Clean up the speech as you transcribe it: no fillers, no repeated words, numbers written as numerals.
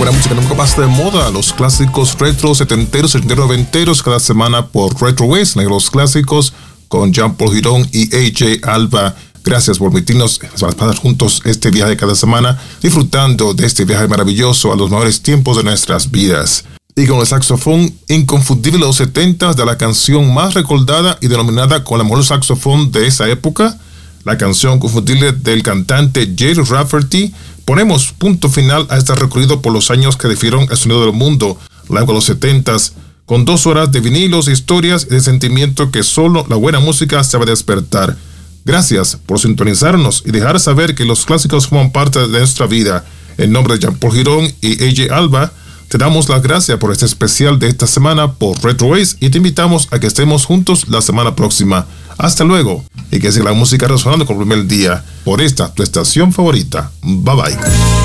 buena música nunca pasa de moda. Los clásicos retro, setenteros, ochenteros, noventeros, cada semana por Retro Ways, los clásicos con Jean-Paul Girón y AJ Alba. Gracias por permitirnos pasar juntos este viaje cada semana, disfrutando de este viaje maravilloso a los mejores tiempos de nuestras vidas. Y con el saxofón inconfundible de los 70 de la canción más recordada y denominada como el mejor saxofón de esa época, la canción inconfundible del cantante Jerry Rafferty, ponemos punto final a este recorrido por los años que definieron el sonido del mundo, la época de los 70, con 2 horas de vinilos, historias y de sentimiento que solo la buena música sabe despertar. Gracias por sintonizarnos y dejar saber que los clásicos forman parte de nuestra vida. En nombre de Jean-Paul Girón y AJ Alba, te damos las gracias por este especial de esta semana por Retro Ways y te invitamos a que estemos juntos la semana próxima. Hasta luego y que siga la música resonando con el primer día por esta tu estación favorita. Bye bye.